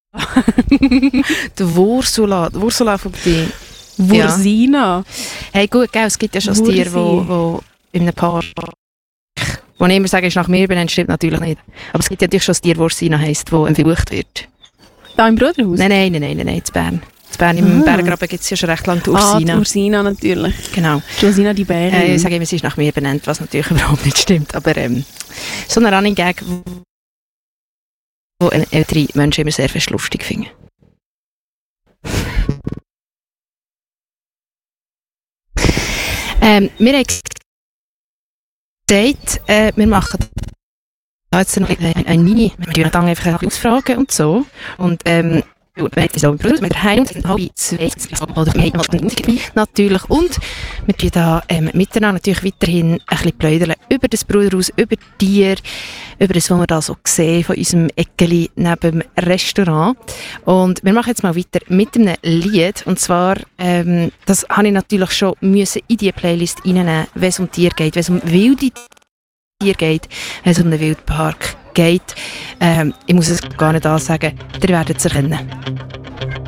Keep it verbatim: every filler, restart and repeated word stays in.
Die Ursula, die Ursula von dir. Wursina. Ja. Hey, gut, gell, es gibt ja schon ein Tier, wo, wo in einem Park, wo ich immer sage, ist nach mir benannt, stimmt natürlich nicht. Aber es gibt ja natürlich schon ein Tier, das Ursina heisst, das empflucht wird. Da im Bruderhaus? Nein, nein, nein, nein, nein, in Bern. In Bern im Berggraben gibt es ja schon recht lange die Ursina. Ah, die Ursina natürlich. Genau. Die Ursina, die Bärin. Äh, ich sage immer, sie ist nach mir benannt, was natürlich überhaupt nicht stimmt. Aber ähm, so ein Running Gag, wo ältere Menschen immer sehr fest lustig finden. ähm, wir haben gesagt, äh, wir machen jetzt noch ein, ein Mini, wir dann einfach ausfragen und so. Und ähm, wir haben so mit der Heim, halb zwei, oder wir haben Musik natürlich. Und wir tun da ähm, miteinander natürlich weiterhin ein bisschen plaudern über das Bruderhaus, über die Tiere, über das, was wir da so sehen von unserem Eckeli neben dem Restaurant. Und wir machen jetzt mal weiter mit einem Lied. Und zwar, ähm, das habe ich natürlich schon müssen in die Playlist reinnehmen, wenn es um Tiere geht, wenn es um wilde Tiere geht, wenn es um einen Wildpark geht. Ähm, ich muss es gar nicht ansagen, ihr werdet es erkennen.